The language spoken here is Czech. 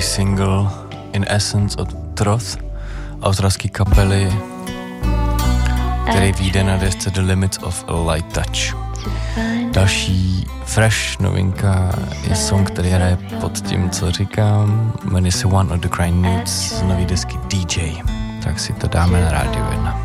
single In Essence od Troth, australské kapely, který vyjde na desce The Limits of a Light Touch. Další fresh novinka je song, který hraje pod tím, co říkám. Jmenuje se One of the Grind Nudes z nový desky DJ. Tak si to dáme na Rádiu 1.